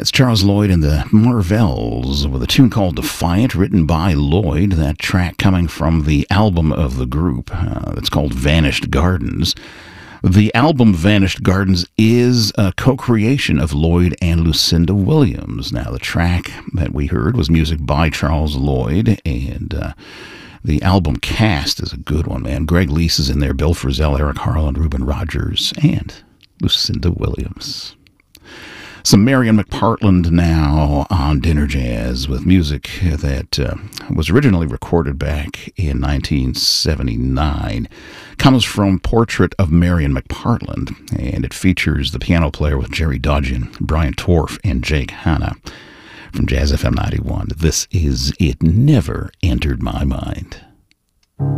That's Charles Lloyd and the Marvels with a tune called Defiant, written by Lloyd. That track coming from the album of the group that's called Vanished Gardens. The album Vanished Gardens is a co-creation of Lloyd and Lucinda Williams. Now, the track that we heard was music by Charles Lloyd, and the album cast is a good one, man. Greg Lease is in there, Bill Frisell, Eric Harland, Reuben Rogers, and Lucinda Williams. Some Marion McPartland now on Dinner Jazz with music that was originally recorded back in 1979. Comes from Portrait of Marion McPartland, and it features the piano player with Jerry Dodgian, Brian Torf, and Jake Hanna from Jazz FM 91. This is It Never Entered My Mind.